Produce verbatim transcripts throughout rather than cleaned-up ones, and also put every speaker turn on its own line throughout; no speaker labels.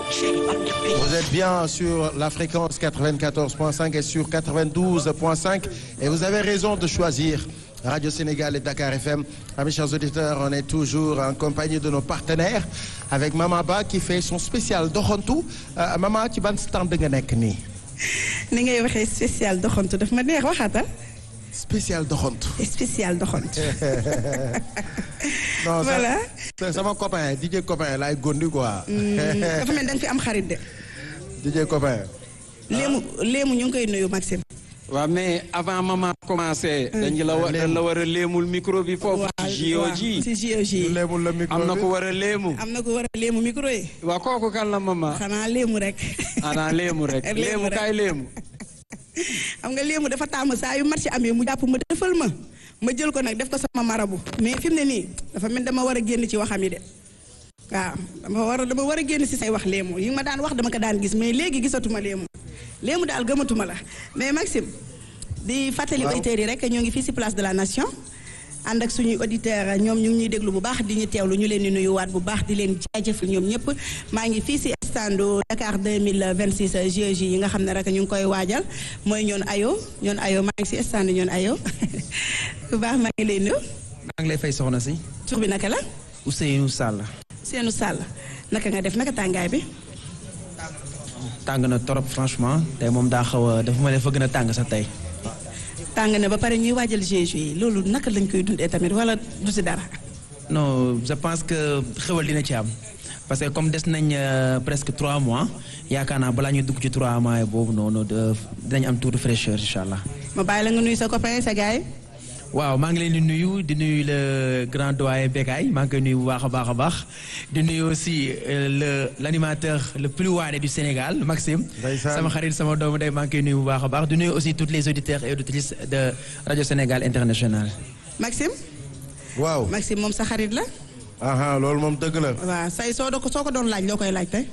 Vous êtes bien sur la fréquence quatre-vingt-quatorze point cinq et sur quatre-vingt-douze point cinq et vous avez raison de choisir Radio Sénégal et Dakar F M. Amis chers auditeurs, on est toujours en compagnie de nos partenaires avec Mama Ba qui fait son spécial doxantu. Euh, Mama ci ban stand nga nekk nii.
ni ngay waxee spécial doxantu daf ma neex waxaata.
spécial doxantu.
spécial doxantu.
non
voilà.
sama copain D J copain laay gondi quoi.
dafa mel da nga fi am xarit de.
D J copain.
léemu léemu ñu ngi koy nuyu Maxime.
waaw mais avant maman commencé. dañu la war dañ la war a léemul micro bi foofu. ci J O J
ci J O J.
léemul la micro bi
am na ko war a léemu.
am na ko war a léemu micro yi.
waaw kooku kan la maman.
xanaa léemu rek.
xanaa léemu rek. léemu kay léemu.
xam nga léemu dafa tàmm saa yu marché amee mu jàpp ma defal ma ma jël ko nag def ko sama marabu mais fi mu ne nii dafa mel dama war a génn ci waxam yi de waaw dama war a dama war a génn si say wax léemu yi ma daan wax dama ko daan gis mais léegi gisatuma léemu léemu daal gëmatuma la mais Maxime di fàttali auditeurs yi rek ñoo ngi fii si place de la nation ànd ak suñuy auditeurs ñoom ñu ngi ñuy déglu bu baax di ñu teewlu ñu leen di nuyuwaat bu baax di leen jaajëfal ñoom ñëpp maa ngi fii si standu Dakar deux mille vingt-six J O J yi nga xam ne rek ñu ngi koy waajal mooy ñoon ayo ñoon ayo maa ngi si stand ñoon ayo bu baax maa ngi lay nuyu.
maa ngi lay fay soxna si.
tur bi naka la.
Ousseynou Sall.
Ousseynou Sall naka nga def naka tàngaay bi.
tàng na trop franchement tey moom daa xaw a dafa ma ne fa gën a tàng sax tey.
tàng na ba pare ñuy waajal J O J yi loolu naka lañ koy dundee tamit wala du si dara.
non je pense que xewal dina ci am parce que comme des nañ presque trois mois yaakaar naa balaa ñuy dugg ci trois mois boobu noonu dinañ am tour de fraîcheur incha allah.
ma bàyyi la nga nuyu sa copain sa gars yi.
waaw maa ngi leen di nuyu di nuyu le grand doyen Bekay maa ngi koy nuyu bu baax a baax a baax di nuyu aussi le l' animateur le plus waane du Sénégal Maxime. sama xarit sama doomu day maa ngi koy nuyu bu baax a baax di nuyu aussi tous les auditeurs et auditrices de Radio Sénégal International.
Maxime.
waaw
Maxime moom sa xarit la.
aha loolu moom dëgg la.
waaw say soo do soo ko doon laaj loo koy laaj tey.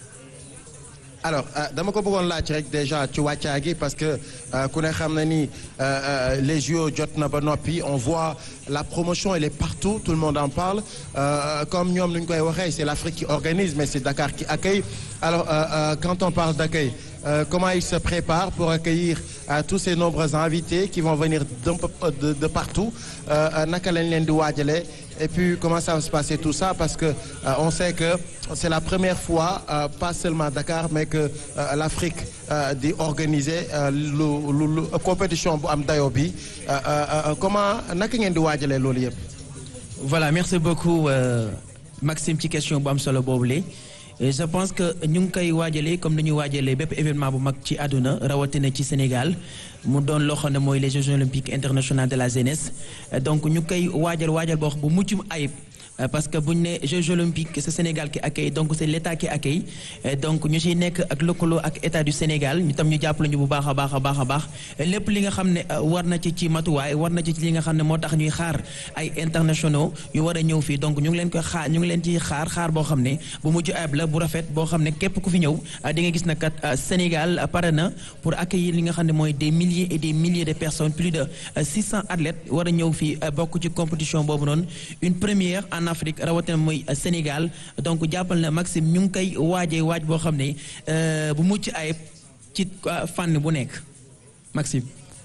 alors dama ko bëggoon laaj rek déjà ci wàccaa gi parce que ku ne xam na ni les J O jot na ba noppi on voit la promotion elle est partout tout le monde en parle euh, comme ñoom nu ñu koy waxee c'est l'Afrique qui organise mais c'est Dakar qui accueille alors euh, euh, quand on parle d'accueil euh, comment ils se préparent pour accueillir euh, tous ces nombreux invités qui vont venir de, de, de partout naka lañ leen di waajalee et puis comment ça va se passer tout ça parce que euh, on sait que c'est la première fois euh, pas seulement Dakar mais que euh, l'Afrique euh, di organiser lu lu lu compétition bu am dayo bi comment naka ngeen di waajalee loolu yëpp.
voilà merci beaucoup euh, Maxime ci question bu am solo boobule. Et je pense que ñu ngi koy waajalee comme ni ñu waajalee bépp événement bu mag ci àdduna rawatina ci Sénégal mu doon loo xam ne mooy les Jeux olympiques internationaux de la jeunesse donc ñu koy waajal waajal boo xam bu mucc ayib parce que bu ñu ne Jeux olympiques c'est Sénégal qui accueille donc c'est l'État qui accueille donc ñu ciy nekk ak lëkkaloo ak État du Sénégal ñu tam ñu jàppale ñu bu baax a baax a baax a baax lépp li nga xam ne war na ci ci matuwaay war na ci li nga xam ne moo tax ñuy xaar ay internationaux yu war a ñëw fii donc ñu ngi leen koy xaar ñu ngi leen ci xaar xaar boo xam ne bu mujj ayib la bu rafet boo xam ne képp ku fi ñëw di nga gis na kat Sénégal pare na pour accueillir li nga xam ne mooy des milliers et des milliers de personnes plus de six cents athlètes war a ñëw fii bokk ci compétition boobu noonu une première en Afrique rawatina mooy Sénégal donc jàppal na Maxime ñu ngi koy waajee waaj boo xam ne bu mucc ayib ci fànn bu nekk Maxime.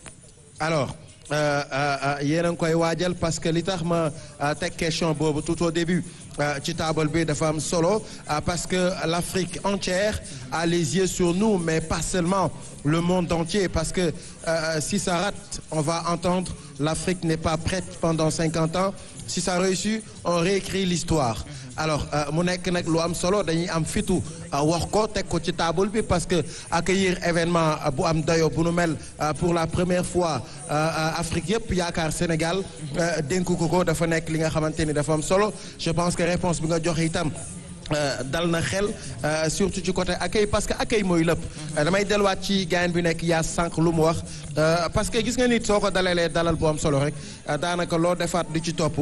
alors yéen a ngi koy waajal parce que li tax ma teg question boobu tout au début ci table bi dafa am solo parce que l'Afrique entière a les yeux sur nous mais pas seulement le monde entier parce que euh, si ça rate on va entendre l'Afrique n'est pas prête pendant cinquante ans si ça réussit on réécrit l'histoire alors mu nekk nag lu am solo dañuy am fitu wax ko teg ko ci table bi parce que accueillir événement bu am dayo bu nu mel pour la première fois Afrique yëpp yaakaar Sénégal dénku ko ko dafa nekk li nga xamante ni dafa am solo je pense que réponse bi nga joxe itam dal na xel surtout ci côté accueil parce que accueil mooy lépp damay delluwaat ci gain bi nekk yaa sànq lu mu wax parce que gis nga nit soo ko dalalee dalal bu am solo rek daanaka loo defaat di ci topp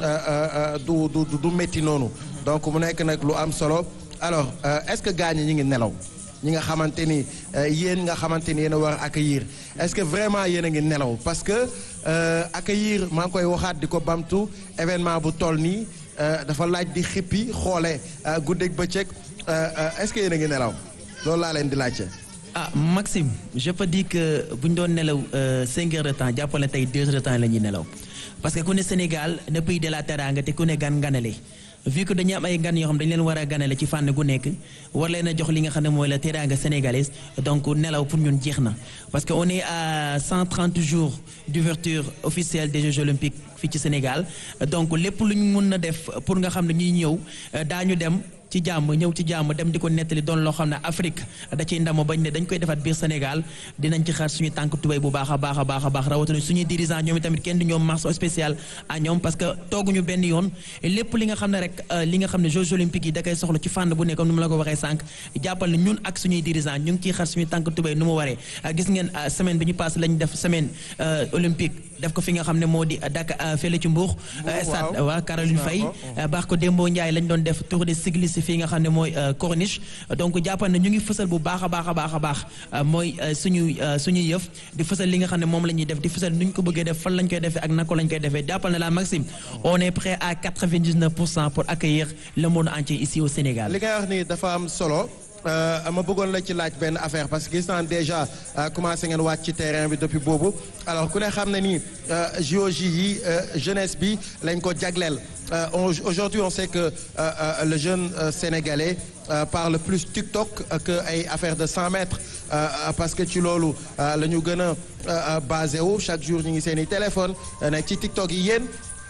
du du du métti noonu donc mu nekk nag lu am solo alors est-ce que gaañ ñi ngi nelaw ñi nga xamante ni yéen nga xamante ni yéen a war a accueillir est-ce que vraiment yéen a ngi nelaw parce que accueillir maa ngi koy waxaat di ko bamtu événement bu toll nii dafa laaj di xippi xoole guddeeg bëccëg est-ce que yéen a ngi nelaw loolu laa leen di laajte.
ah Maxime je peux dire que bu ñu doon nelaw cinq heures de temps jàppal ne tey deux heures de temps la ñuy nelaw parce que ku ne Sénégal ne pays de la teranga te ku ne gan ganale vu que dañu am ay gan yoo xam dañu leen war a ganale ci fànn gu nekk war leen a jox li nga xam ne mooy la teranga sénégalaise donc nelaw pour ñun jeex na parce que on est à cent trente jours d'ouverture officielle des Jeux olympiques fii ci Sénégal donc lépp lu ñu mën na def pour nga xam ne ñuy ñëw daañu dem ci jàmm ñëw ci jàmm dem di ko nettali doon loo xam ne Afrique da ciy ndamo bañ ne dañ koy defaat biir Sénégal dinañ ci xaar suñu tànk tubéy bu baax a baax a baax a baax rawatina suñuy dirigeant ñoom tamit kenn du ñoom mention spéciale à ñoom parce que tooguñu benn yoon lépp li nga xam ne rek li nga xam ne Jeux olympiques yi da koy soxla ci fànn bu ne comme ni mu la ko waxee sànq jàppal ne ñun ak suñuy dirigeant ñu ngi ciy xaar suñu tànk tubéy nu mu waree gis ngeen semaine bi ñu passé lañ def semaine olympique def ko fi nga xam ne moo di Dakar fële ci Mbour stade waa Caroline Faye baax ko Dembo Ndiaye lañ doon def tour de cycliste fii nga xam ne mooy Corniche donc jàppal ne ñu ngi fësal bu baax a baax a baax a baax mooy suñuy suñuy yëf di fësal li nga xam ne moom la ñuy def di fësal nu ñu ko bëggee def fan lañ koy defee ak naka lañ koy defee jàppal ne la Maxime on est prêt à quatre-vingt-dix-neuf pour cent pour accueillir le monde entier ici au Sénégal.
li ngay wax ni dafa am solo. ma bëggoon la ci laaj benn affaire parce que gis naa déjà commencé ngeen wàcc ci terrain bi depuis boobu alors ku ne xam ne ni J O J yi jeunesse bi lañ ko jagleel aujourd'hui on sait que le jeune sénégalais parle plus TikTok que ay affaire de cent mètres parce que ci loolu la ñu gën a basé wu chaque jour ñu ngi seen i téléphone nekk ci TikTok yi yéen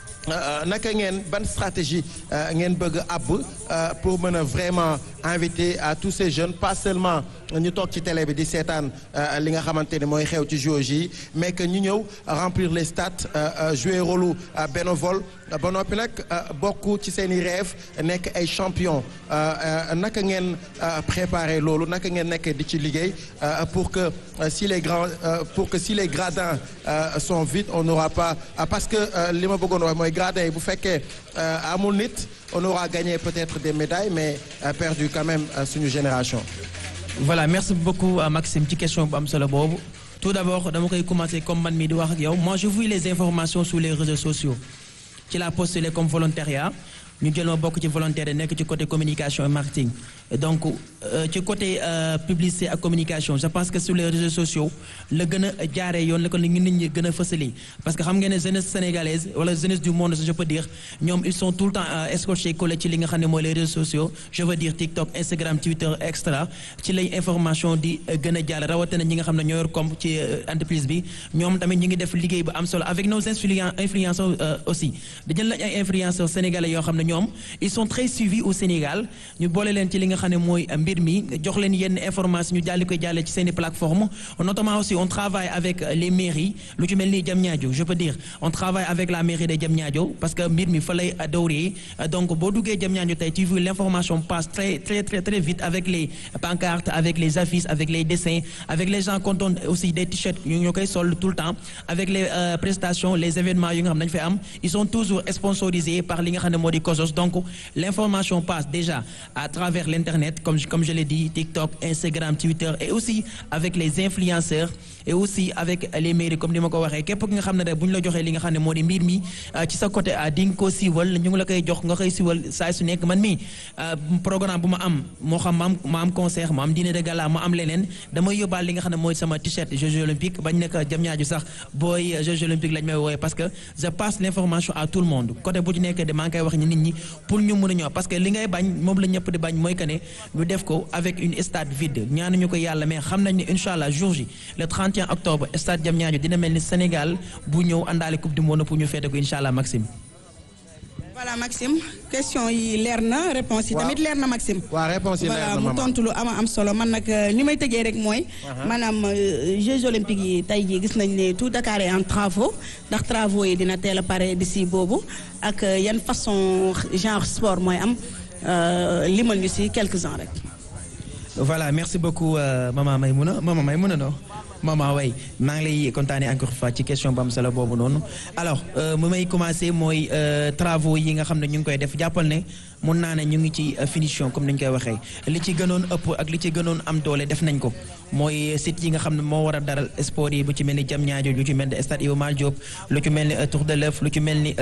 naka ngeen ban stratégie ngeen bëgg àbb pour mën a vraiment inviter à tous ces jeunes pas seulement ñu toog ci télé bi di seetaan li nga xamante ne mooy xew ci J O J yi mais que ñu ñëw remplir les stades jouer rôle bénévole ba noppi nag bokk ci seen i rêve nekk ay champion naka ngeen préparer loolu naka ngeen nekk di ci liggéey pour que si les grands pour que si les gradins sont vides on n'aura pas parce que li ma bëggoon wax mooy gradins yi bu fekkee amul nit on aura gagné peut-être des médailles mais perdu quand même suñu génération.
Voilà merci beaucoup Maxime ci question bu am solo boobu tout d'abord dama koy commencer comme man mii di wax ak yow moi je fouille les informations sur les réseaux sociaux ci la postulé comme volontariat ñu jël ma bokk ci volontaire nekk ci côté communication et marketing donc ci côté publicité ak communication je pense que sur les réseaux sociaux la gën a jaaree yoon la ko nit ñi gën a fësali parce que xam ngeen ne jeunesse sénégalaise wala jeunesse du monde je peux dire ñoom ils sont tout le temps escortés collés ci li nga xam ne mooy les réseaux sociaux je veux dire TikTok Instagram Twitter extra ci lay information di gën a jàll rawatina ñi nga xam ne ñoo yor comme ci entreprise bi ñoom tamit ñu ngi def liggéey bu am solo avec nos influenceurs aussi dañu lañ ay influenceurs sénégalais yoo xam ne ñoom ils sont très suivis au Sénégal ñu boole leen ci li nga xam ne mooy mbir mi jox leen yenn information ñu jàlli koy jàlle ci seen i plateforme notamment aussi on travaille avec les mairies lu ci mel ni Diamniadio je peux dire on travaille avec la mairie de Diamniadio parce que mbir mi fa lay dawree donc boo duggee Diamniadio tey tu vois l'information passe très très très très vite avec les pancartes avec les affiches avec les dessins avec les gens qui ont aussi des t-shirts ñu ñoo koy sol tout le temps avec les euh, prestations les événements yu nga xam dañu fay am ils sont toujours sponsorisés par li nga xam ne moo di COSOS donc l'information passe déjà à travers l'internet comme comme je l'ai dit TikTok Instagram Twitter et aussi avec les influenceurs et aussi avec les mairies comme ni ma ko waxee képp ki nga xam ne rek bu ñu la joxee li nga xam ne moo di mbir mi ci sa côté di nga ko siiwal ñu ngi la koy jox nga koy siiwal saa su nekk man mi programme bu ma am moo xam ma am ma am concert ma am dîner de gala ma am leneen damay yóbbaal li nga xam ne mooy sama t-shirt Jeux olympiques bañ nekk Diamniadio sax booy Jeux olympiques lañ may woowee parce que je passe l'information à tout le monde côté bu ci nekk de maa ngi koy wax ni nit ñi pour ñu mën a ñëw parce que li ngay bañ moom la ñëpp di bañ mooy que ne ñu def ko avec une stade vide ñaanuñu ko yàlla mais xam nañ ne incha allah jour ji le trente et un octobre stade Diamniadio dina mel ni Sénégal bu ñëw àndaale coupe du monde pour ñu féete ko incha allah Maxime.
voilà Maxime question yi leer na réponse yi tamit leer na Maxime.
waaw réponse yi leer na
voilà mu tontu lu ama am solo man nag ni may tëjee rek mooy. maanaam Jeux olympiques yi tey jii gis nañ ne tout Dakar est en travaux ndax travaux yi dina teel a pare d'ici boobu ak yan façon genre sport mooy am limal ñu ci quelques-uns rek.
voilà merci beaucoup euh, maman Maymouna maman Maymouna non maman way maa ngi lay kontaanee encore une fois ci question bu am solo boobu noonu alors mu may commencer mooy travaux yi nga xam ne ñu ngi koy def jàppal ne mun naa ne ñu ngi ci finition comme ni ñu koy waxee li ci gënoon ëpp ak li ci gënoon am doole def nañ ko mooy site yi nga xam ne moo war a daral sport yi bu ci mel ni Diamniadio lu ci mel ni stade Iba Mar Diop lu ci mel ni Tour de l'Oeuf lu ci mel ni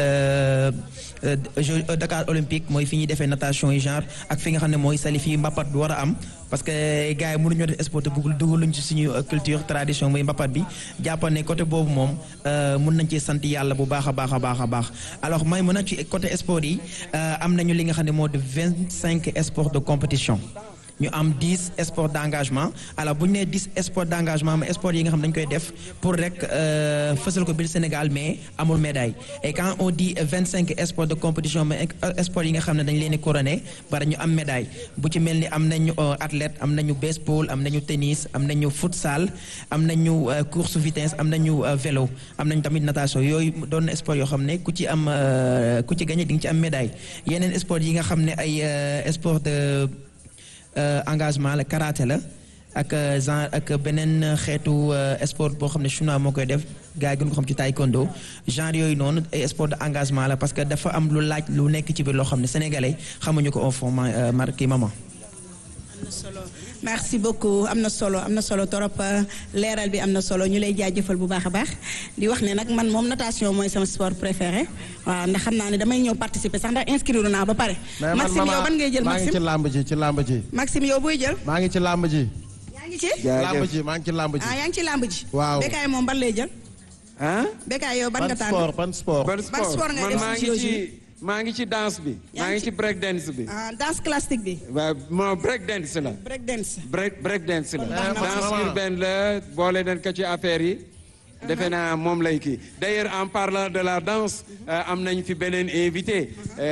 Jeux Dakar Olympique mooy fi ñuy defee natation yi genre ak fi nga xam ne mooy Saly fii mbapat bi war a am parce que gars yi mënuñoo def sport te bëggul dugaluñ ci suñu culture tradition muy mbapat bi jàppal ne côté boobu moom mun nañ ci sant yàlla bu baax a baax a baax a baax alors may mën a ci côté sport yi am nañu li nga xam ne moo de vingt cinq sports de compétition ñu am dix sports d'engagement alors bu ñu nee dix sports d'engagement mais sports yi nga xam dañ koy def pour rek fësal ko biir Sénégal mais amul médaille et quand on dit vingt cinq sports de compétition mais sports yi nga xam ne dañ leen di couronné bari ñu am médaille bu ci mel ni am nañu athlète am nañu baseball am nañu tennis am nañu futsal am nañu course vitesse am nañu vélo am nañu tamit natation yooyu doon na sport yoo xam ne ku ci am ku ci gagné di nga ci am médaille yeneen sport yi nga xam ne ay sport de engagement la karaté la ak genre ak beneen xeetu sport boo xam ne chinois moo koy def gars yi gën ko xam ci taekwondo genre yooyu noonu ay sport de engagement la parce que dafa am lu laaj lu nekk ci biir loo xam ne sénégalais xamuñu ko au fond marqué maman.
am na solo merci beaucoup am na solo am na solo torop leeral bi am na solo ñu lay jaajëfal bu baax a baax di wax ne nag man moom natation mooy sama sport préféré waaw ndax xam naa ne damay ñëw participer sax ndax inscrire naa ba pare. Maxime yow ban ngay jël
maa ngi ci làmb ji ci làmb ji.
Maxime yow booy jël.
maa ngi ci làmb ji.
yaa ngi ci.
làmb ji maa ngi ci làmb ji.
ah yaa ngi ci làmb ji.
waaw
Bécaye moom ban lay jël.
ah.
Bécaye yow ban nga tànn.
sport ban sport.
ban sport
ngay
man
def
maa
ci
ngi ci maa ngi ci danse bi. maa ngi ci break dance bi.
ah danse classique bi.
waaw moo break dance la.
break dance.
break break dance la.
baax na
danse urbaine la boole nañ ko ci affaire yi. defe naa moom lay kii d'ailleurs en parlant de la danse am nañ fi beneen invité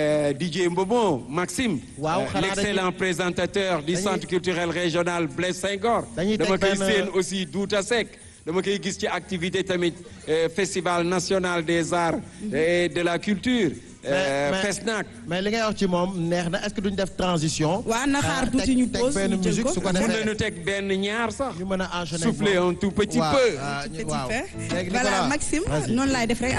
D J Mbobo Maxime.
waaw
l'excellent présentateur du centre culturel régional Blaise Senghor.
dañuy
dama koy
benn...
seen aussi Douta Seck. dama koy gis ci activité tamit festival national des arts et de la culture. Fesnac.
mais li ngay wax ci moom neex na est-ce que duñ def transition.
waaw na xaar tuuti ñu pause
teg benn musique su ko defee
mën nañu teg benn ñaar sax.
ñu mën a enchaîner
souffler un tout petit peu.
waaw
voilà Maxime noonu laay def rek.